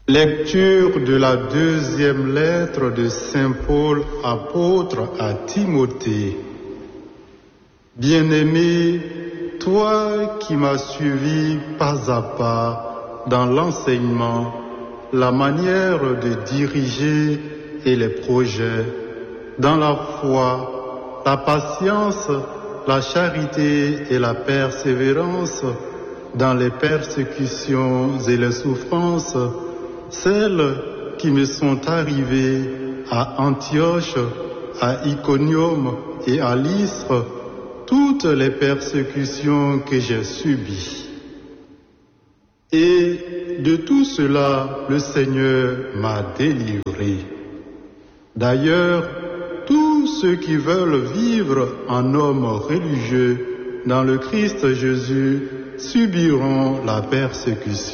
Lecture de la deuxième lettre de Saint Paul, apôtre à Timothée. Bien-aimé, toi qui m'as suivi pas à pas dans l'enseignement, la manière de diriger et les projets, dans la foi, la patience, la charité et la persévérance, dans les persécutions et les souffrances, celles qui me sont arrivées à Antioche, à Iconium et à Lystre, toutes les persécutions que j'ai subies. Et de tout cela, le Seigneur m'a délivré. D'ailleurs, tous ceux qui veulent vivre en homme religieux dans le Christ Jésus subiront la persécution.